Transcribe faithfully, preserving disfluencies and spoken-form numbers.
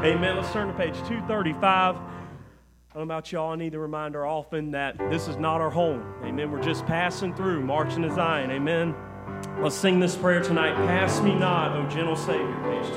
Amen. Let's turn to page two thirty-five. I don't know about y'all, I need the reminder often that this is not our home. Amen. We're just passing through, marching to Zion. Amen. Let's sing this prayer tonight. Pass me not, O gentle Savior. Page